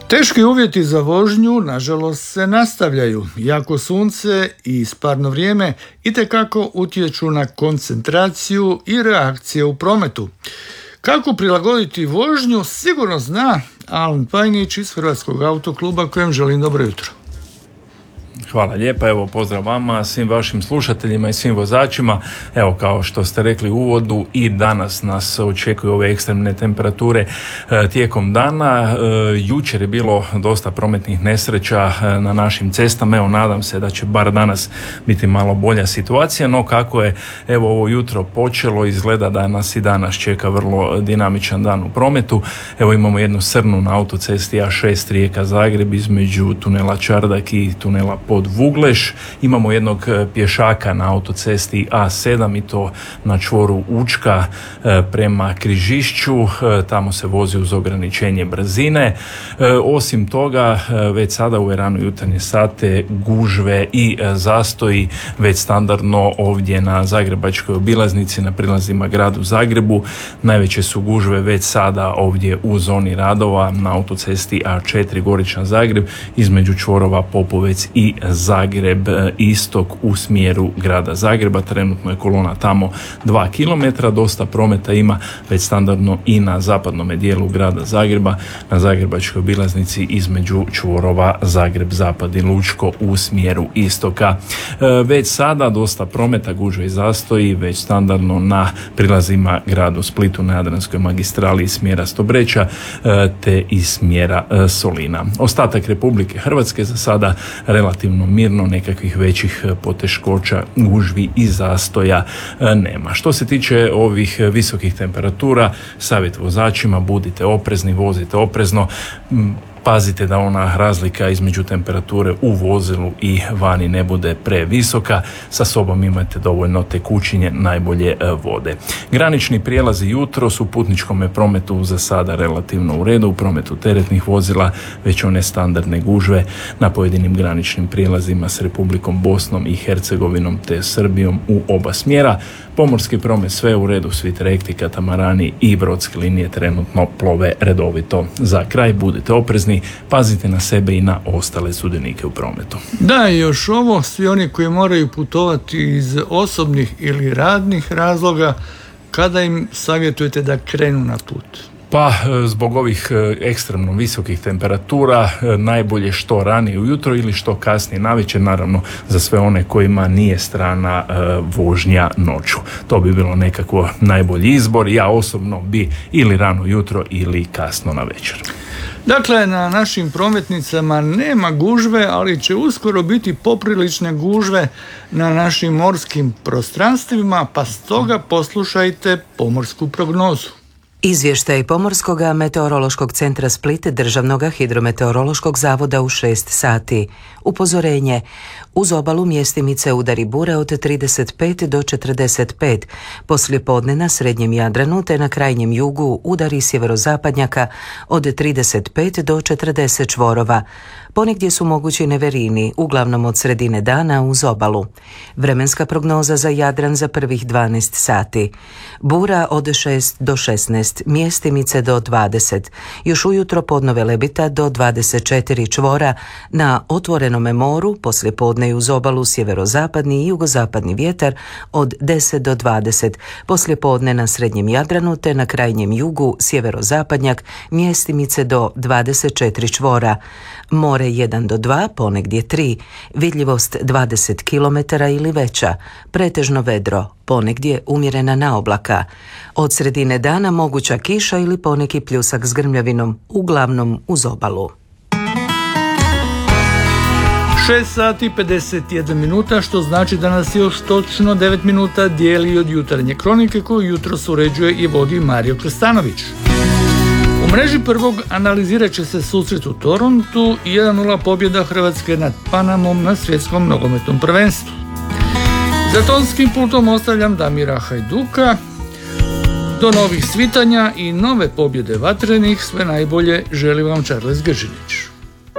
Teški uvjeti za vožnju, nažalost, se nastavljaju. Jako sunce i sparno vrijeme itekako utječu na koncentraciju i reakcije u prometu. Kako prilagoditi vožnju sigurno zna Alen Pajnić iz Hrvatskog autokluba, kojem želim dobro jutro. Hvala lijepa, evo pozdrav vama, svim vašim slušateljima i svim vozačima. Evo, kao što ste rekli u uvodu, i danas nas očekuju ove ekstremne temperature tijekom dana. Jučer je bilo dosta prometnih nesreća na našim cestama, evo nadam se da će bar danas biti malo bolja situacija, no kako je evo ovo jutro počelo, izgleda da nas i danas čeka vrlo dinamičan dan u prometu. Evo imamo jednu srnu na autocesti A6 Rijeka-Zagreb između tunela Čardak i tunela pod Vugleš. Imamo jednog pješaka na autocesti A7 i to na čvoru Učka prema Križišću. Tamo se vozi uz ograničenje brzine. Osim toga, već sada u rano jutarnje sate gužve i zastoji već standardno ovdje na Zagrebačkoj obilaznici na prilazima gradu Zagrebu. Najveće su gužve već sada ovdje u zoni radova na autocesti A4 Goričan-Zagreb između čvorova Popovec i Zagreb istok u smjeru grada Zagreba. Trenutno je kolona tamo 2 km. Dosta prometa ima već standardno i na zapadnom dijelu grada Zagreba, na Zagrebačkoj obilaznici između čvorova Zagreb-Zapad i Lučko u smjeru istoka. Već sada dosta prometa, gužve i zastoji već standardno na prilazima gradu Splitu na Jadranskoj magistrali iz smjera Stobreča te iz smjera Solina. Ostatak Republike Hrvatske za sada relativno mirno, nekakvih većih poteškoća, gužvi i zastoja nema. Što se tiče ovih visokih temperatura, savjet vozačima: budite oprezni, vozite oprezno. Pazite da ona razlika između temperature u vozilu i vani ne bude previsoka. Sa sobom imate dovoljno tekućinje, najbolje vode. Granični prijelazi jutros u putničkom prometu za sada relativno u redu. U prometu teretnih vozila već one standardne gužve na pojedinim graničnim prijelazima s Republikom Bosnom i Hercegovinom te Srbijom u oba smjera. Pomorski promet sve u redu, svi trajekti, katamarani i brodske linije trenutno plove redovito. Za kraj, budite oprezni, pazite na sebe i na ostale sudionike u prometu. Da, i još ovo, svi oni koji moraju putovati iz osobnih ili radnih razloga, kada im savjetujete da krenu na put? Pa zbog ovih ekstremno visokih temperatura najbolje što ranije ujutro ili što kasnije navečer, naravno za sve one kojima nije strana vožnja noću. To bi bilo nekako najbolji izbor. Ja osobno bi ili rano jutro ili kasno na večer. Dakle, na našim prometnicama nema gužve, ali će uskoro biti poprilične gužve na našim morskim prostranstvima, pa stoga poslušajte pomorsku prognozu. Izvještaj Pomorskog meteorološkog centra Split Državnog hidrometeorološkog zavoda u 6 sati. Upozorenje: uz obalu mjestimice udari bure od 35 do 45. Poslijepodne na srednjem Jadranu te na krajnjem jugu udari sjeverozapadnjaka od 35 do 40 čvorova. Ponegdje su mogući neverini, uglavnom od sredine dana uz obalu. Vremenska prognoza za Jadran za prvih 12 sati. Bura od 6 do 16, mjestimice do 20. Još ujutro podnove lebita do 24 čvora. Na otvorenome moru poslijepodne uz obalu sjeverozapadni i jugozapadni vjetar od 10 do 20. Poslijepodne na srednjem Jadranu te na krajnjem jugu sjeverozapadnjak, mjestimice do 24 čvora. More 1 do 2, ponegdje 3, vidljivost 20 km ili veća, pretežno vedro, ponegdje umjerena naoblaka. Od sredine dana moguća kiša ili poneki pljusak s grmljavinom, uglavnom uz obalu. 6 sati 51 minuta, što znači da nas još točno 9 minuta dijeli od jutarnje kronike koju jutros uređuje i vodi Mario Krstanović. U mreži prvog analizirat će se susret u Torontu i 1-0 pobjeda Hrvatske nad Panamom na svjetskom nogometnom prvenstvu. Za tonskim pultom ostavljam Damira Hajduka. Do novih svitanja i nove pobjede vatrenih sve najbolje želi vam Charles Gržinić.